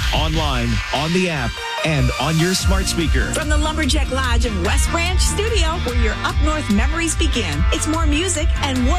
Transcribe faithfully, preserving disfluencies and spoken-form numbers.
online, on the app, and on your smart speaker. From the Lumberjack Lodge in West Branch Studio, where your up north memories begin, it's more music and more